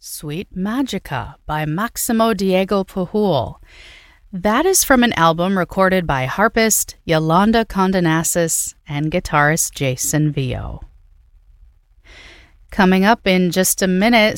Sweet Magica by Maximo Diego Pujol. That is from an album recorded by harpist Yolanda Condonasis and guitarist Jason Vio. Coming up in just a minute,